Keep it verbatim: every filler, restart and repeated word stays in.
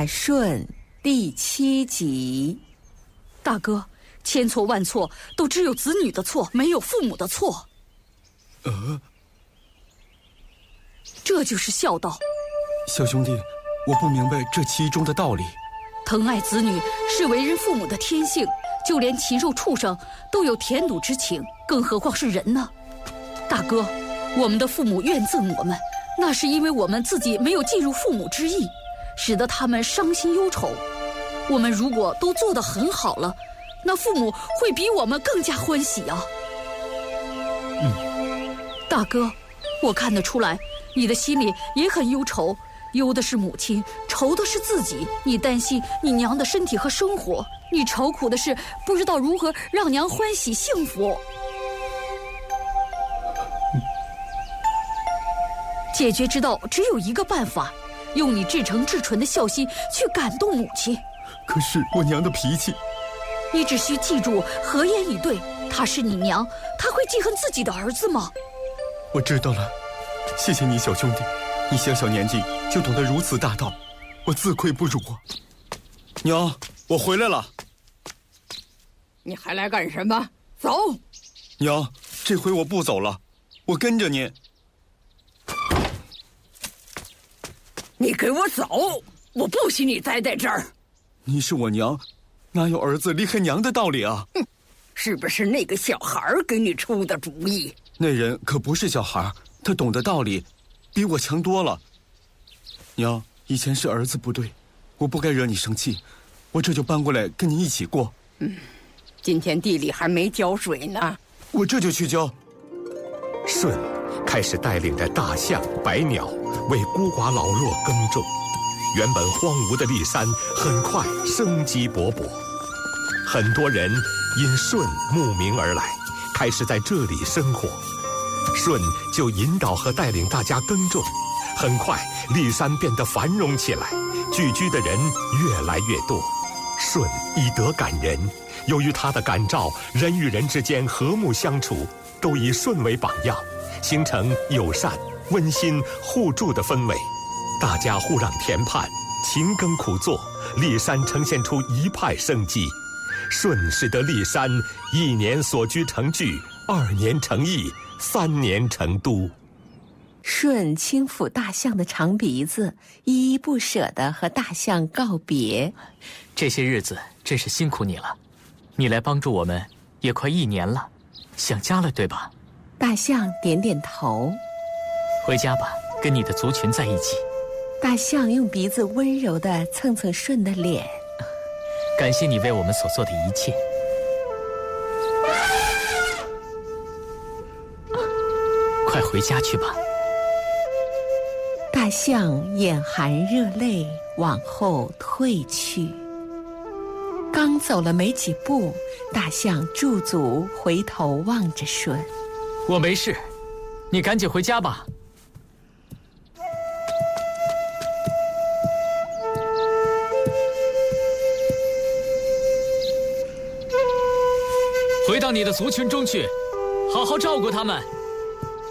大顺第七集。 大哥，千错万错都只有子女的错，没有父母的错。 呃， 这就是孝道。 小兄弟，我不明白这其中的道理。 疼爱子女是为人父母的天性，就连禽兽畜生都有填堵之情，更何况是人呢？大哥，我们的父母怨憎我们，那是因为我们自己没有尽入父母之意，使得他们伤心忧愁。我们如果都做得很好了，那父母会比我们更加欢喜啊。 嗯， 大哥，我看得出来，你的心里也很忧愁，忧的是母亲，愁的是自己。你担心你娘的身体和生活，你愁苦的是不知道如何让娘欢喜幸福。解决之道只有一个办法，用你至诚至纯的孝心去感动母亲。 可是我娘的脾气…… 你只需记住，和颜以对。她是你娘，她会记恨自己的儿子吗？ 我知道了，谢谢你，小兄弟。你小小年纪就懂得如此大道，我自愧不如啊。娘，我回来了。 你还来干什么？走！ 娘，这回我不走了，我跟着您。 你给我走！我不许你待在这儿。 你是我娘，哪有儿子离开娘的道理啊？ 哼，是不是那个小孩给你出的主意？ 那人可不是小孩，他懂得道理，比我强多了。娘，以前是儿子不对，我不该惹你生气，我这就搬过来跟你一起过。 嗯，今天地里还没浇水呢， 我这就去浇。 舜开始带领着大象、百鸟为孤寡老弱耕种，原本荒芜的骊山很快生机勃勃，很多人因舜慕名而来，开始在这里生活。舜就引导和带领大家耕种，很快骊山变得繁荣起来，聚居的人越来越多。舜以德感人，由于他的感召，人与人之间和睦相处，都以舜为榜样，形成友善、温馨、互助的氛围。大家互让田盼，勤耕苦作，骊山呈现出一派生机。舜使得骊山一年所居成聚，二年成邑，三年成都。 舜轻抚大象的长鼻子，依依不舍地和大象告别。 这些日子真是辛苦你了，你来帮助我们也快一年了，想家了对吧？ 大象点点头。 回家吧，跟你的族群在一起。 大象用鼻子温柔地蹭蹭舜的脸。 感谢你为我们所做的一切。快回家去吧。 大象眼含热泪往后退去。刚走了没几步，大象驻足回头望着舜。 我没事，你赶紧回家吧。回到你的族群中去，好好照顾他们。